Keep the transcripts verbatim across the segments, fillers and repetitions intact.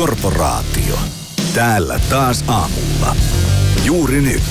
Korporaatio. Täällä taas aamulla. Juuri nyt.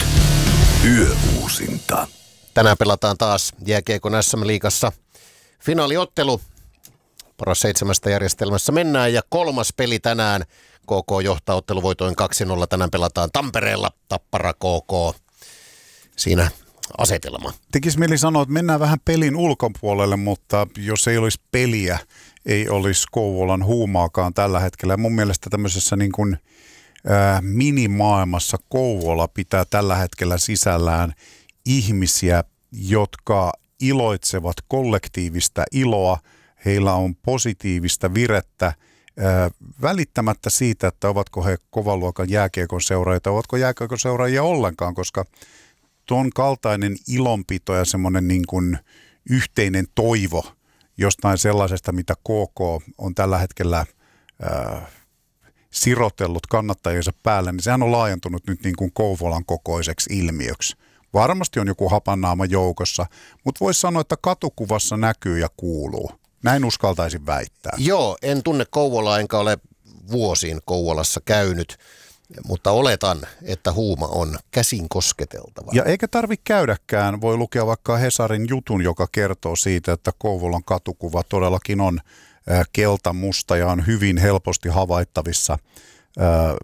Yöuusinta. Tänään pelataan taas jääkiekon S M-liigassa finaaliottelu. Paras seitsemästä järjestelmässä mennään ja kolmas peli tänään. K K johtaa otteluvoitoin kaksi nolla. Tänään pelataan Tampereella. Tappara K K. Siinä asetelma. Tekisi mieli sanoa, että mennään vähän pelin ulkopuolelle, mutta jos ei olisi peliä, ei olisi Kouvolan huumaakaan tällä hetkellä. Ja mun mielestä tämmöisessä niin kuin, ää, minimaailmassa Kouvola pitää tällä hetkellä sisällään ihmisiä, jotka iloitsevat kollektiivista iloa. Heillä on positiivista virettä, ää, välittämättä siitä, että ovatko he kovan luokan jääkiekon seuraajia, ovatko jääkiekon seuraajia ollenkaan, koska tuon kaltainen ilonpito ja semmoinen niin kuin yhteinen toivo jostain sellaisesta, mitä K K on tällä hetkellä ää, sirotellut kannattajiensa päälle, niin sehän on laajentunut nyt niin kuin Kouvolan kokoiseksi ilmiöksi. Varmasti on joku hapannaama joukossa, mutta voisi sanoa, että katukuvassa näkyy ja kuuluu. Näin uskaltaisin väittää. Joo, en tunne Kouvolaa enkä ole vuosiin Kouvolassa käynyt. Mutta oletan, että huuma on käsin kosketeltava. Ja eikä tarvitse käydäkään. Voi lukea vaikka Hesarin jutun, joka kertoo siitä, että Kouvolan katukuva todellakin on äh, keltamusta ja on hyvin helposti havaittavissa äh,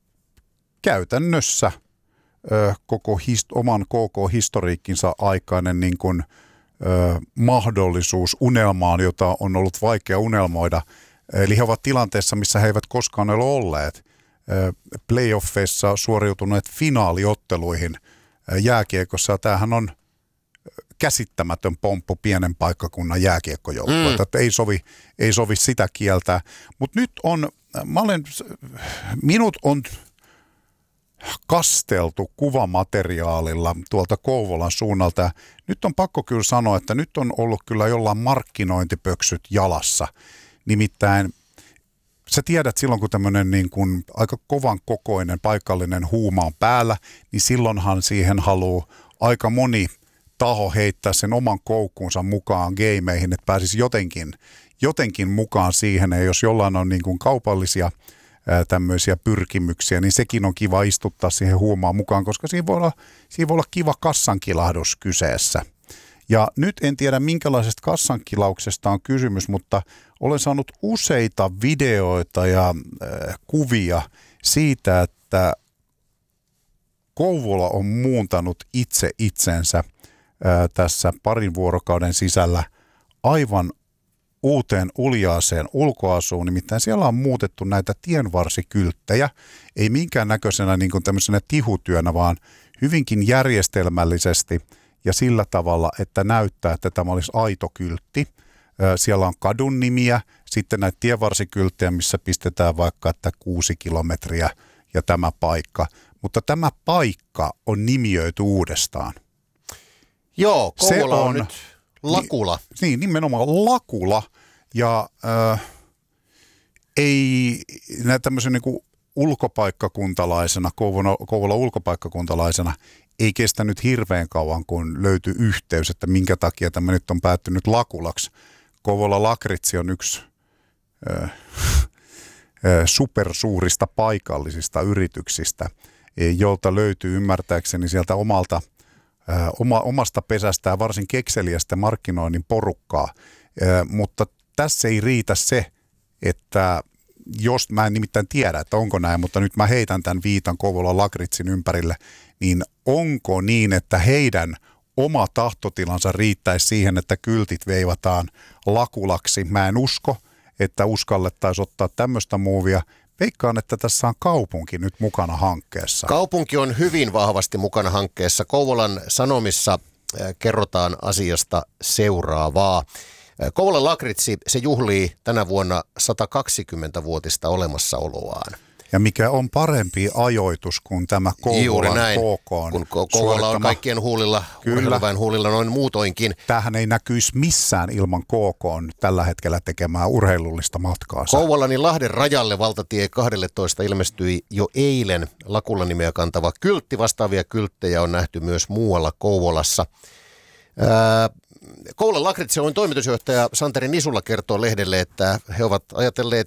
käytännössä äh, koko hist- oman K K-historiikkinsa aikainen niin kuin, äh, mahdollisuus unelmaan, jota on ollut vaikea unelmoida. Eli he ovat tilanteessa, missä he eivät koskaan ole olleet. Playoffeissa suoriutuneet finaaliotteluihin jääkiekossa. Ja tämähän on käsittämätön pomppu pienen paikkakunnan jääkiekkojoukkoilta. Mm. Ei sovi, ei sovi sitä kieltää. Mutta nyt on, mä olen, minut on kasteltu kuvamateriaalilla tuolta Kouvolan suunnalta. Nyt on pakko kyllä sanoa, että nyt on ollut kyllä jollain markkinointipöksyt jalassa. Nimittäin sä tiedät silloin, kun tämmöinen niin kuin aika kovan kokoinen paikallinen huuma on päällä, niin silloinhan siihen haluaa aika moni taho heittää sen oman koukkuunsa mukaan gameihin, että pääsisi jotenkin, jotenkin mukaan siihen. Ja jos jollain on niin kuin kaupallisia ää, tämmöisiä pyrkimyksiä, niin sekin on kiva istuttaa siihen huumaan mukaan, koska siinä voi olla, siinä voi olla kiva kassankilahdus kyseessä. Ja nyt en tiedä, minkälaisesta kassankilauksesta on kysymys, mutta olen saanut useita videoita ja äh, kuvia siitä, että Kouvola on muuntanut itse itsensä äh, tässä parin vuorokauden sisällä aivan uuteen uljaaseen ulkoasuun. Nimittäin siellä on muutettu näitä tienvarsikylttejä, ei minkään näköisenä niin kuin tämmöisenä tihutyönä, vaan hyvinkin järjestelmällisesti ja sillä tavalla, että näyttää, että tämä olisi aito kyltti. Siellä on kadun nimiä, sitten näitä tienvarsikylttejä, missä pistetään vaikka, että kuusi kilometriä ja tämä paikka. Mutta tämä paikka on nimiöity uudestaan. Joo, Kouvola on, on nyt Lakula. Niin, niin nimenomaan Lakula. Ja äh, ei näin tämmöisen niin kuin ulkopaikkakuntalaisena, Kouvola, Kouvola ulkopaikkakuntalaisena, ei kestänyt hirveän kauan, kun löytyi yhteys, että minkä takia tämä nyt on päättynyt Lakulaksi. Kouvola Lakritsi on yksi äh, supersuurista paikallisista yrityksistä, jolta löytyy ymmärtääkseni sieltä omalta, äh, oma, omasta pesästään varsin kekseliästä markkinoinnin porukkaa. Äh, mutta tässä ei riitä se, että jos mä en nimittäin tiedä, että onko näin, mutta nyt mä heitän tämän viitan Kouvolan Lakritsin ympärille, niin onko niin, että heidän oma tahtotilansa riittäisi siihen, että kyltit veivataan Lakulaksi? Mä en usko, että uskallettaisiin ottaa tämmöistä muuvia. Veikkaan, että tässä on kaupunki nyt mukana hankkeessa. Kaupunki on hyvin vahvasti mukana hankkeessa. Kouvolan Sanomissa kerrotaan asiasta seuraavaa. Kouvolan Lakritsi, se juhlii tänä vuonna sata kaksikymmentävuotista olemassaoloaan. Ja mikä on parempi ajoitus kuin tämä Kouvolan K K on kun Kouvola on kaikkien huulilla, urheiluväen huulilla noin muutoinkin. Tämähän ei näkyisi missään ilman K K on tällä hetkellä tekemään urheilullista matkaa. Kouvolan ja Lahden rajalle valtatie kaksitoista ilmestyi jo eilen Lakulan nimeä kantava kyltti. Vastaavia kylttejä on nähty myös muualla Kouvolassa. Ää, Kouvolan Lakritsin toimitusjohtaja Santeri Nisula kertoo lehdelle, että he ovat ajatelleet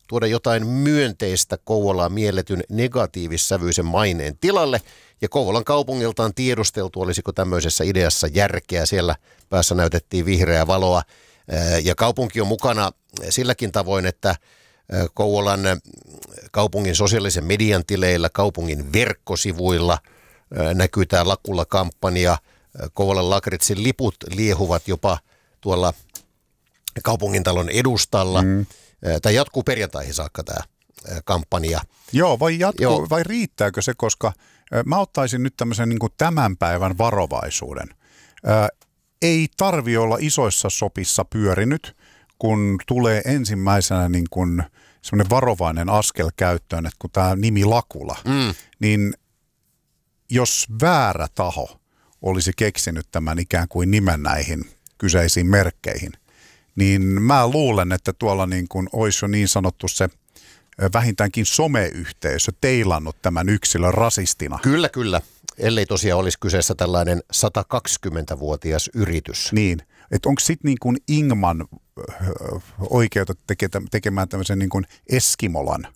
tuoda jotain myönteistä Kouvolaan mielletyn negatiivissävyisen maineen tilalle. Ja Kouvolan kaupungilta on tiedusteltu, olisiko tämmöisessä ideassa järkeä. Siellä päässä näytettiin vihreää valoa. Ja kaupunki on mukana silläkin tavoin, että Kouvolan kaupungin sosiaalisen median tileillä, kaupungin verkkosivuilla näkyy tämä Lakulla-kampanja. Kouvolan lakritsin liput liehuvat jopa tuolla kaupungintalon edustalla. Mm. Tämä jatkuu perjantaihin saakka tämä kampanja. Joo, vai, jatkuu, Joo. vai riittääkö se, koska mä ottaisin nyt tämmöisen niin kuin tämän päivän varovaisuuden. Ää, ei tarvi olla isoissa sopissa pyörinyt, kun tulee ensimmäisenä niin kuin semmoinen varovainen askel käyttöön, että kun tämä nimi Lakula, mm. niin jos väärä taho olisi keksinyt tämän ikään kuin nimen näihin kyseisiin merkkeihin, niin mä luulen, että tuolla niin kuin olisi jo niin sanottu se vähintäänkin someyhteisö teilannut tämän yksilön rasistina. Kyllä, kyllä. Ellei tosiaan olisi kyseessä tällainen sata kaksikymmentävuotias yritys. Niin, että onko sitten niin kuin Ingman oikeutettu tekemään tämmöisen niin kuin Eskimolan?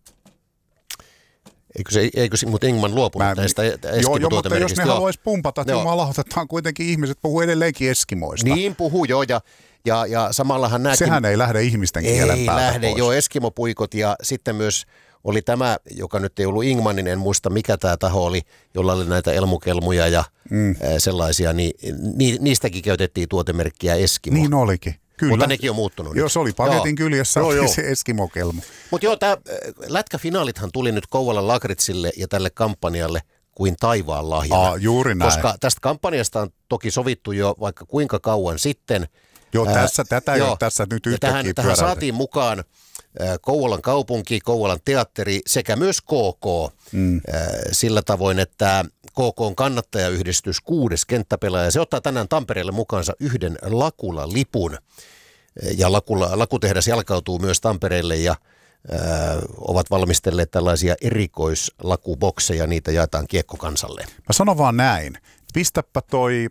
Eikö se, eikö se mutta Ingman luopunut Mä, näistä eskimotuotemerkistä? Joo, jo, mutta jos ne haluaisi pumpata, että jumalautetaan kuitenkin ihmiset puhuu edelleenkin eskimoista. Niin puhuu joo, ja, ja, ja samallahan nämäkin... Sehän ei lähde ihmisten kielen ei päältä lähde, pois. joo, eskimopuikot ja sitten myös oli tämä, joka nyt ei ollut Ingmanin, en muista mikä tämä taho oli, jolla oli näitä elmukelmuja ja mm. sellaisia, niin ni, niistäkin käytettiin tuotemerkkiä Eskimo. Niin olikin. Kyllä. Mutta nekin on muuttunut. Joo, se oli paketin joo. kyljessä, joo, oli joo. se Eskimo-kelmu. Mutta joo, tämä lätkäfinaalithan tuli nyt Kouvolan Lakritsille ja tälle kampanjalle kuin taivaan lahjana. Aa, juuri näin. Koska tästä kampanjasta on toki sovittu jo vaikka kuinka kauan sitten. Joo, tässä, tätä ei ole tässä nyt yhtäkkiä tähän, tähän saatiin mukaan Kouvolan kaupunki, Kouvolan teatteri sekä myös K K mm. sillä tavoin, että K K:n kannattajayhdistys kuudes kenttäpelaaja, se ottaa tänään Tampereelle mukaansa yhden Lakula-lipun. Ja Lakula, Lakutehdas jalkautuu myös Tampereelle ja ö, ovat valmistelleet tällaisia erikoislakubokseja, niitä jaetaan kiekkokansalle. Mä sanon vaan näin, pistäpä toi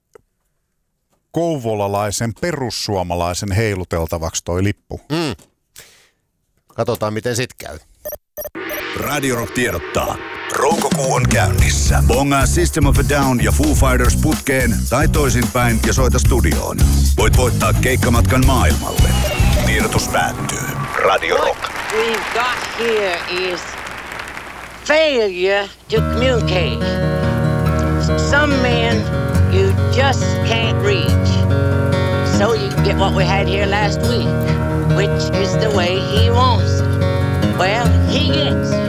kouvolalaisen perussuomalaisen heiluteltavaksi toi lippu. Mm. Katsotaan, miten sit käy. Radio Rock tiedottaa. Roukokuu on käynnissä. Bongaa System of a Down ja Foo Fighters putkeen tai toisinpäin ja soita studioon. Voit voittaa keikkamatkan maailmalle. Tiedotus päättyy. Radio Rock. What we've got here is failure to communicate. Some men you just can't reach. So you get what we had here last week, which is the way he wants it. Well, he gets it.